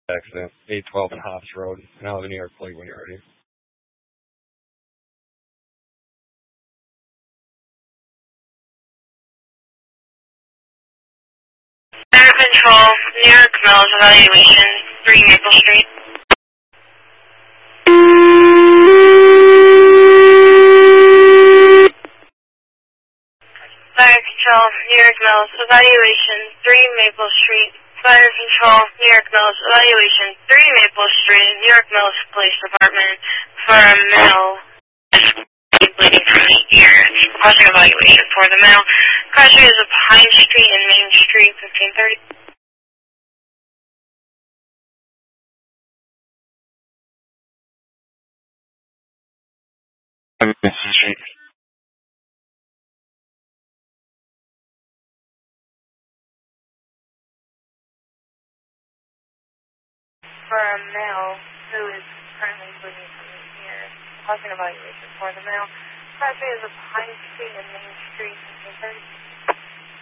Accident, 812 and Hobbs Road, and I'll have a New York plate when you're ready. Fire Control, New York Mills, evaluation, 3 Maple Street. Fire Control, New York Mills, evaluation, 3 Maple Street. Fire Control, New York Mills, evaluation, 3 Maple Street, New York Mills Police Department, for a male bleeding from the ear. Requesting evaluation for the male. Crash is of Pine Street and Main Street, 1530. Street. For a male who is currently bleeding from his ear, requesting evaluation for the male. Crash is of Pine Street and Main Street, 1530.